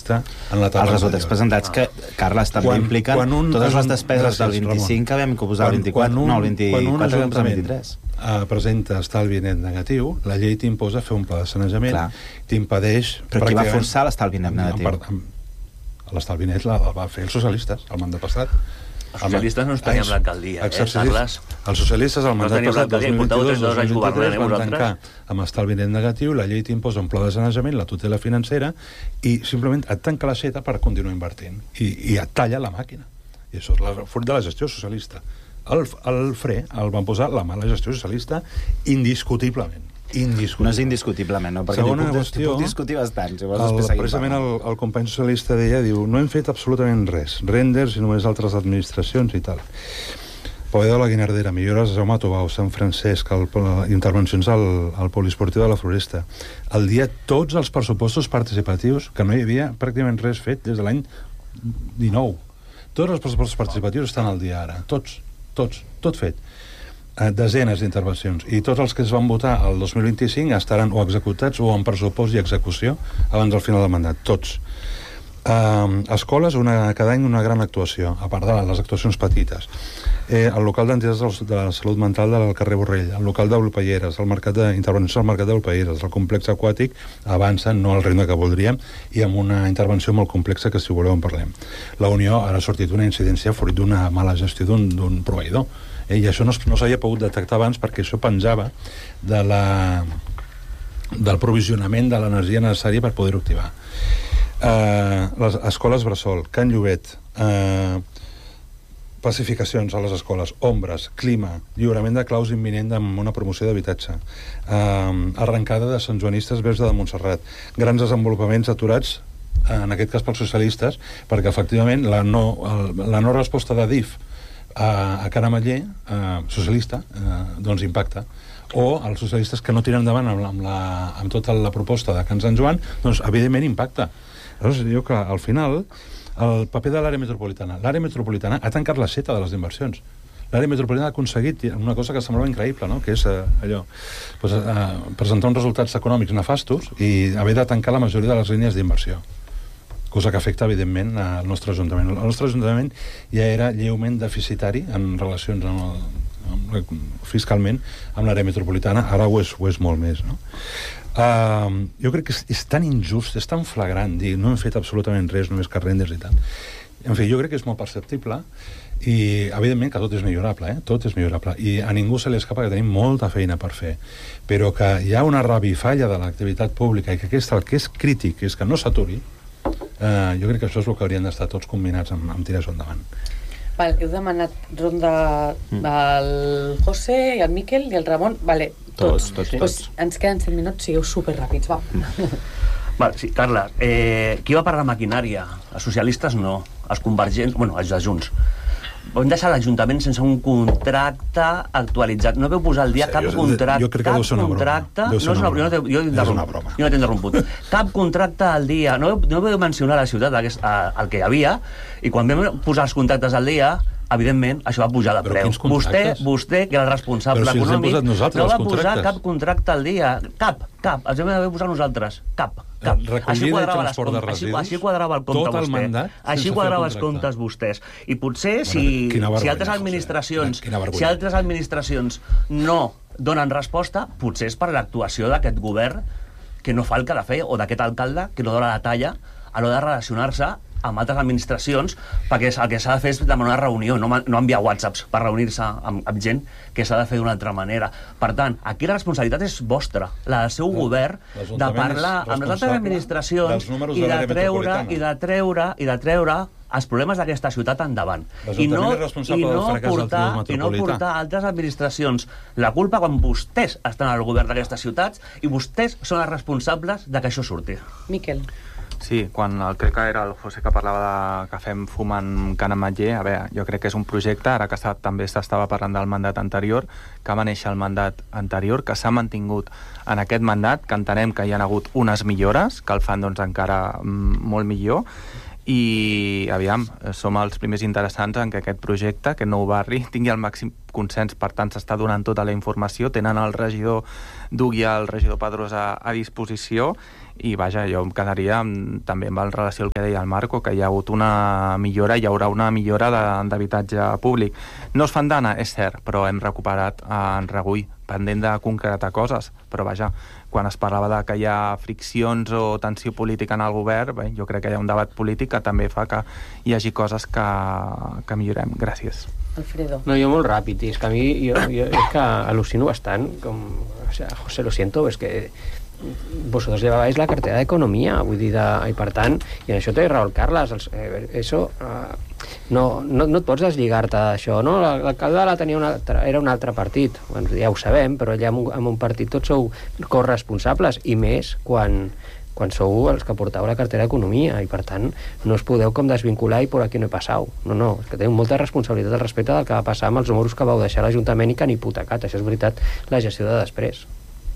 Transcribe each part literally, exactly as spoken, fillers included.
socialista en la taula. Els resultats presentats que, Carles, també impliquen totes les despeses del vint-i-cinc que vam posar el vint-i-quatre, no, el vint-i-quatre que vam posar el vint-i-tres. Uh, presenta estalvi net negatiu, la llei t'imposa fer un pla de sanejament, t'impedeix... Però qui va forçar l'estalvi net negatiu? L'estalvi net el va fer els socialistes, el mandat passat. Els socialistes no estaríem a l'alcaldia, eh, Carles? Els socialistes, el mandat passat, dos mil vint-i-dos dos mil vint-i-tres, van tancar amb estalvi net negatiu, la llei t'imposa un pla de sanejament, la tutela financera, i simplement et tanca l'aixeta per continuar invertint. I, i et talla la màquina. I això és la, fruit de la gestió socialista. El, el fre el van posar la mala gestió socialista indiscutiblement. No és indiscutiblement, no? Perquè segona puc, qüestió, puc discutir bastant. Si vols, el, precisament el, el company socialista deia, diu, no hem fet absolutament res, renders i només altres administracions i tal. Poder de la Guinardera, millores a Jaume Tobau, Sant Francesc, el, intervencions al, al poliesportiu de la Floresta. Al dia, tots els pressupostos participatius, que no hi havia pràcticament res fet des de l'any dinou. Tots els pressupostos participatius estan al dia ara, tots, tots, tot fet. Desenes d'intervencions, i tots els que es van votar el dos mil vint-i-cinc estaran o executats o en pressupost i execució abans del final del mandat, tots. Uh, escoles, una, cada any una gran actuació, a part de les actuacions petites. Eh, el local d'entitats de la salut mental del carrer Borrell, el local d'Olpelleres, el mercat d'intervenció al mercat d'Olpelleres, el complex aquàtic avança, no al ritme que voldríem, i amb una intervenció molt complexa que, si voleu, en parlem. La Unió ara ha sortit una incidència fruit d'una mala gestió d'un proveïdor. Eh, I això no, no s'havia pogut detectar abans perquè això penjava de la, del provisionament de l'energia necessària per poder-ho activar. Uh, les escoles Bressol, Can Llobet, uh, pacificacions a les escoles, ombres, clima, lliurament de claus imminent amb una promoció d'habitatge, uh, arrencada de santjoanistes Verge de Montserrat, grans desenvolupaments aturats, en aquest cas pels socialistes, perquè efectivament la no, el, la no resposta de D I F a, a Carameller, uh, socialista, uh, doncs impacta. O els socialistes que no tiren endavant amb, amb, la, amb tota la proposta de Can Sant Joan, doncs evidentment impacta. Llavors, diu que al final el paper de l'àrea metropolitana, l'àrea metropolitana ha tancat l'aixeta de les inversions. L'àrea metropolitana ha aconseguit una cosa que semblava increïble, no? Que és eh, allò, pues, eh, presentar uns resultats econòmics nefastos i haver de tancar la majoria de les línies d'inversió, cosa que afecta evidentment al nostre Ajuntament. El nostre Ajuntament ja era lleument deficitari en relacions amb el, amb, fiscalment amb l'àrea metropolitana, ara ho és, ho és molt més, no? Uh, jo crec que és, és tan injust, és tan flagrant dir no hem fet absolutament res, només que renders i tal. En fi, jo crec que és molt perceptible i evidentment que tot és millorable, eh? Tot és millorable, i a ningú se li escapa que tenim molta feina per fer, però que hi ha una revifalla de l'activitat pública i que aquest, el que és crític és que no s'aturi. Uh, jo crec que això és el que haurien d'estar tots combinats amb, amb tirar-ho endavant. Val, heu demanat ronda al José i al Miquel i al Ramon. Vale, tots. Tots, tots, pues tots. Ens queden set minuts, sigueu superràpids, va. Vale, sí, Carla, eh, qui va per la maquinària? Els socialistes no, els convergents, bueno, els de Junts. Vam deixar l'Ajuntament sense un contracte actualitzat. No veu posar al dia sí, cap jo, contracte. Jo crec que deu ser una contracte, broma. Deu ser no una broma. broma. Jo, no, jo, una broma. jo no t'he interromput. Cap contracte al dia. No, no veu mencionar a la ciutat aquest, a, el que hi havia, i quan vam posar els contractes al dia, evidentment, això va pujar de preu. Vostè, vostè, que era el responsable si econòmic, no va posar cap contracte al dia. Cap, cap. Els hem d'haver posat nosaltres. Cap, cap. Així quadrava, les comptes, així, així quadrava el compte vostè. Mandat, així quadrava els comptes vostès. I potser, si, bueno, si altres administracions si altres administracions no donen resposta, potser és per l'actuació d'aquest govern que no fa el que ha de fer, o d'aquest alcalde que no dona la talla a l'hora de relacionar-se amb altres administracions, perquè el que s'ha de fer és demanar una reunió, no, no enviar whatsapps per reunir-se amb, amb gent que s'ha de fer d'una altra manera. Per tant, aquí la responsabilitat és vostra, la del seu no, govern, de parlar amb les altres administracions i de treure, i de treure, i de treure els problemes d'aquesta ciutat endavant. I no, i no, portar, i no portar altres administracions la culpa quan vostès estan al govern d'aquestes ciutats i vostès són els responsables de que això surti. Miquel. Sí, quan el, crec que era el José que parlava de que fem fum en Can Ametller, a veure, jo crec que és un projecte, ara que també s'estava parlant del mandat anterior, que va néixer el mandat anterior, que s'ha mantingut en aquest mandat, que entenem que hi ha hagut unes millores, que el fan doncs encara mm, molt millor, i aviam, som els primers interessants en que aquest projecte, aquest nou barri, tingui el màxim consens, per tant s'està donant tota la informació, tenen el regidor dugui el regidor Pedrosa a disposició. I vaja, jo em quedaria amb, també en relació al que deia el Marco, que hi ha hagut una millora, hi haurà una millora d'habitatge públic. No es fan d'ana, és cert, però hem recuperat en Regull, pendent de concretar coses, però vaja, quan es parlava de que hi ha friccions o tensió política en el govern, bé, jo crec que hi ha un debat polític que també fa que hi hagi coses que, que millorem. Gràcies. Alfredo. No, jo molt ràpid, i és que a mi jo, jo és que al·lucino bastant, com, o sea, José, lo siento, és que vosotros llevabais la cartera d'Economia, vull dir, de, i per tant, i en això té raó el Carles, els, eh, això, eh, no, no, no et pots deslligar-te d'això, no? L'alcalde la tenia una altra, era un altre partit, bueno, ja ho sabem, però allà en un, en un partit tots sou corresponsables, i més quan, quan sou els que portau la cartera d'Economia, i per tant no us podeu com desvincular i por aquí no he passat. No, no, és que teniu molta responsabilitat al respecte del que va passar amb els números que vau deixar a l'Ajuntament i que han hipotecat, això és veritat, la gestió de després.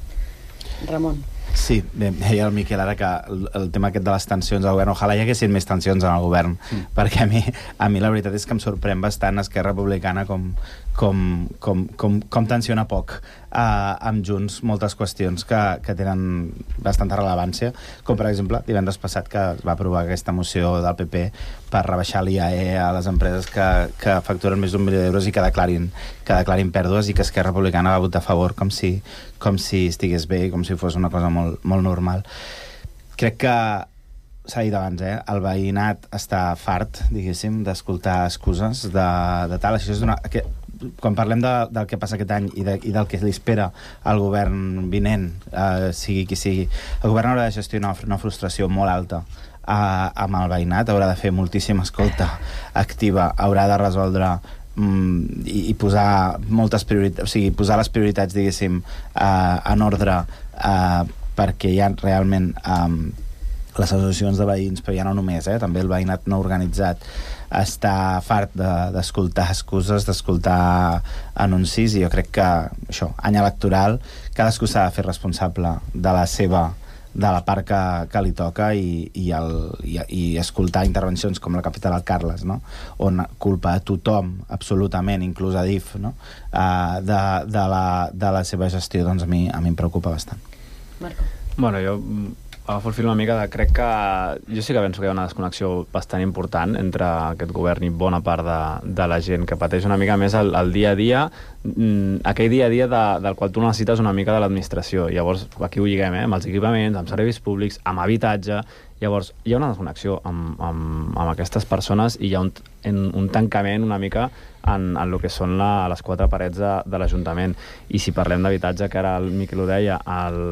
Ramon. Sí, bé, deia el Miquel ara que el, el tema aquest de les tensions al govern, ojalà hi haguessin més tensions en el govern, mm. perquè a mi, a mi la veritat és que em sorprèn bastant Esquerra Republicana com, com, com, com, com tensiona poc uh, amb Junts moltes qüestions que, que tenen bastanta rellevància, com per exemple divendres passat que es va aprovar aquesta moció del P P per rebaixar l'I A E a les empreses que, que facturen més d'un milió d'euros i que declarin, que declarin pèrdues, i que Esquerra Republicana va votar a favor com si, com si estigués bé i com si fos una cosa molt, molt normal. Crec que s'ha dit abans, eh? El veïnat està fart, diguéssim, d'escoltar excuses de, de tal. Això és una, que, quan parlem de, del que passa aquest any i, de, i del que li espera al govern vinent, eh, sigui qui sigui, el govern haurà de gestionar una frustració molt alta a, amb el veïnat, haurà de fer moltíssima escolta activa, haurà de resoldre mm, i, i posar moltes prioritats, o sigui, posar les prioritats, diguéssim, eh, en ordre, eh, perquè hi ha realment eh, les associacions de veïns, però ja no només, eh, també el veïnat no organitzat està fart d'escoltar de, excuses, d'escoltar anuncis, i jo crec que això, any electoral, cadascú s'ha de fer responsable de la seva, de la part que, que li toca, i, i, el, i, i escoltar intervencions com la que ha fet el Carles, no? On culpa a tothom, absolutament, inclús a D I F, no? uh, de, de, la, de la seva gestió, doncs a mi, a mi em preocupa bastant. Marco. Bueno, jo agafo el fil una mica de... Crec que... Jo sí que penso que hi ha una desconnexió bastant important entre aquest govern i bona part de, de la gent, que pateix una mica més el, el dia a dia, aquell dia a dia de, del qual tu necessites una mica de l'administració. Llavors, aquí ho lliguem, eh? Amb els equipaments, amb serveis públics, amb habitatge. Llavors, hi ha una desconnexió amb, amb, amb aquestes persones, i hi ha un, un tancament una mica en, en el que són la, les quatre parets de, de l'Ajuntament. I si parlem d'habitatge, que ara el Miquel ho deia,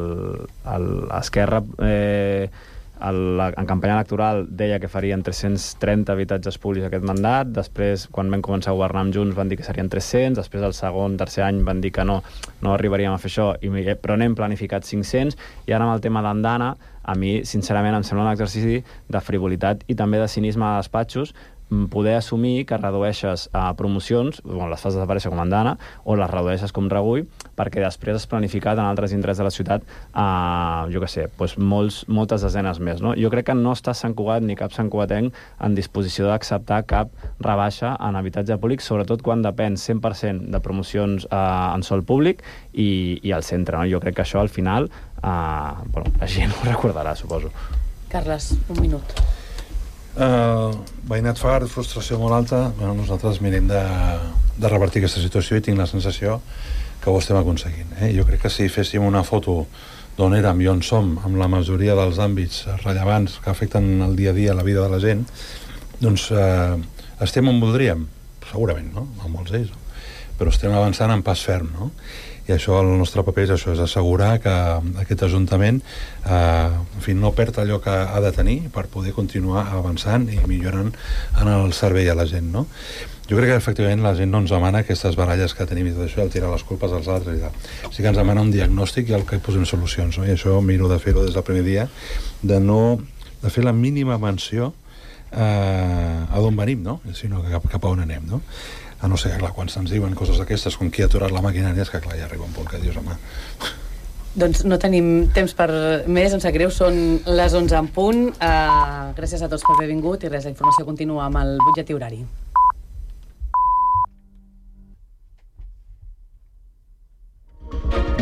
l'Esquerra eh, el, en campanya electoral deia que farien tres-cents trenta habitatges públics aquest mandat, després quan vam començar a governar amb Junts van dir que serien tres-cents, després el segon, tercer any van dir que no, no arribaríem a fer això, i, però n'hem planificat cinc-cents, i ara amb el tema d'andana, a mi, sincerament, em sembla un exercici de frivolitat i també de cinisme a despatxos, poder assumir que redueixes uh, promocions, bueno, les fas desaparèixer com andana, o les redueixes com Regull, perquè després has planificat en altres indrets de la ciutat, uh, jo què sé, doncs molts, moltes desenes més. No? Jo crec que no està Sant Cugat ni cap santcugatenc en disposició d'acceptar cap rebaixa en habitatge públic, sobretot quan depèn cent per cent de promocions uh, en sòl públic i, i al centre. No? Jo crec que això al final uh, bueno, la gent ho recordarà, suposo. Carles, un minut. Uh, veïnat fart, frustració molt alta. Bueno, nosaltres mirem de, de revertir aquesta situació, i tinc la sensació que ho estem aconseguint, eh? Jo crec que si féssim una foto d'on érem i on som, amb la majoria dels àmbits rellevants que afecten el dia a dia la vida de la gent, doncs uh, estem on voldríem, segurament, no? En molts d'ells, però estem avançant en pas ferm, no? I això, el nostre paper és això, és assegurar que aquest Ajuntament eh, en fi, no perd allò que ha de tenir per poder continuar avançant i millorant en el servei a la gent, no? Jo crec que efectivament la gent no ens demana aquestes baralles que tenim i tot això, el tirar les culpes als altres i tal. Sí que ens demana un diagnòstic i el que posem solucions, no? I això miro de fer-ho des del primer dia, de no de fer la mínima menció eh, a d'on venim, no? Sinó cap, cap a on anem, no? A no ser, clar, quan se'ns diuen coses d'aquestes, com qui ha aturat la maquinària, és que clar, ja arriba un punt que dius, home... Doncs no tenim temps per més, em sap greu, són les onze en punt. Uh, gràcies a tots per haver vingut, i res, la informació continua amb el butlletí horari.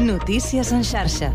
Notícies en xarxa.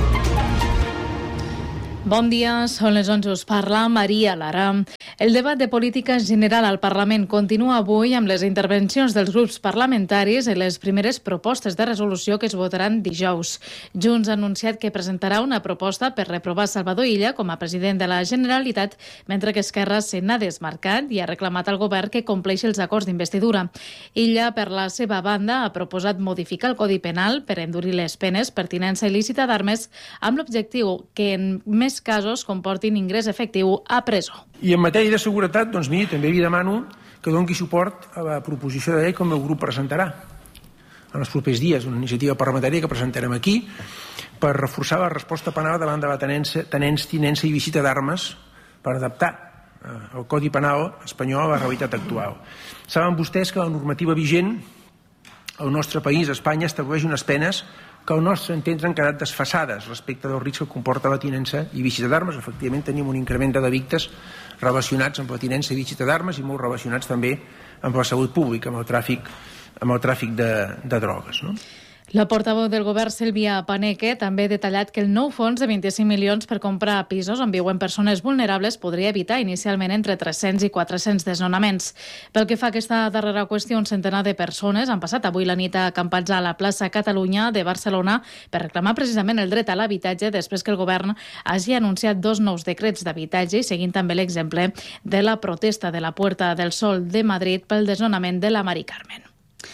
Bon dia, són les onze, us parla Maria Lara. El debat de política general al Parlament continua avui amb les intervencions dels grups parlamentaris i les primeres propostes de resolució que es votaran dijous. Junts ha anunciat que presentarà una proposta per reprovar Salvador Illa com a president de la Generalitat, mentre que Esquerra se n'ha desmarcat i ha reclamat al govern que compleixi els acords d'investidura. Illa, per la seva banda, ha proposat modificar el Codi Penal per endurir les penes per tinença il·lícita d'armes amb l'objectiu que en més casos comportin ingrés efectiu a presó. I en matèria de seguretat, doncs miri, també li demano que doni suport a la proposició de llei que el meu grup presentarà en els propers dies, una iniciativa parlamentària que presentarem aquí per reforçar la resposta penal davant de la tenença, tenença, tinença i visita d'armes per adaptar eh, el Codi Penal espanyol a la realitat actual. Saben vostès que la normativa vigent al nostre país, Espanya, estableix unes penes que al nostre entendre han quedat desfasades respecte del risc que comporta la tinença i visita d'armes. Efectivament, tenim un increment de delictes relacionats amb la tinença i visita d'armes i molt relacionats també amb la salut pública, amb el tràfic, amb el tràfic de, de drogues, no? La portaveu del govern, Sílvia Paneque, també ha detallat que el nou fons de vint-i-cinc milions per comprar pisos on viuen persones vulnerables podria evitar inicialment entre tres-cents i quatre-cents desnonaments. Pel que fa a aquesta darrera qüestió, un centenar de persones han passat avui la nit acampats a la plaça Catalunya de Barcelona per reclamar precisament el dret a l'habitatge després que el govern hagi anunciat dos nous decrets d'habitatge i seguint també l'exemple de la protesta de la Puerta del Sol de Madrid pel desnonament de la Mari Carmen.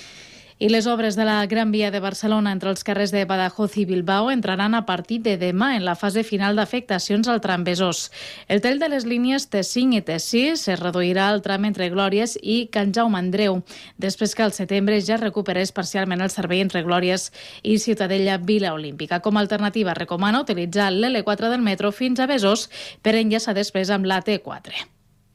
I les obres de la Gran Via de Barcelona entre els carrers de Badajoz i Bilbao entraran a partir de demà en la fase final d'afectacions al tram Besòs. El tall de les línies T cinc i T sis es reduirà al tram entre Glòries i Can Jaume Andreu, després que al setembre ja recuperés parcialment el servei entre Glòries i Ciutadella Vila Olímpica. Com a alternativa, recomana utilitzar l'L quatre del metro fins a Besòs per enllaçar després amb la T quatre.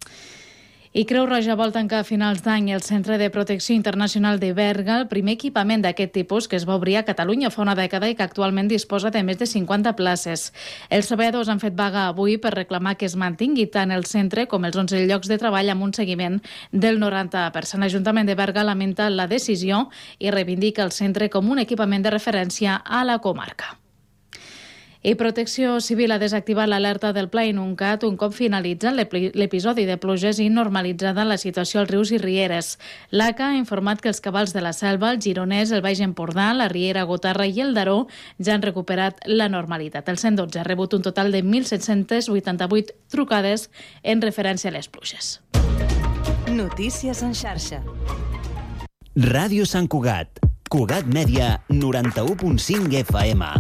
I Creu Roja vol tancar a finals d'any el Centre de Protecció Internacional de Berga, el primer equipament d'aquest tipus que es va obrir a Catalunya fa una dècada i que actualment disposa de més de cinquanta places. Els treballadors han fet vaga avui per reclamar que es mantingui tant el centre com els onze llocs de treball amb un seguiment del noranta per cent. L'Ajuntament de Berga lamenta la decisió i reivindica el centre com un equipament de referència a la comarca. I Protecció Civil ha desactivat l'alerta del Pla Inuncat un cop finalitza l'episodi de pluges i normalitzada la situació als rius i rieres. L'A C A ha informat que els cabals de la Selva, el Gironès, el Baix Empordà, la Riera, Gotarra i el Daró ja han recuperat la normalitat. El cent dotze ha rebut un total de mil set-cents vuitanta-vuit trucades en referència a les pluges. Notícies en xarxa. Ràdio Sant Cugat. Cugat Mèdia, noranta-u punt cinc F M.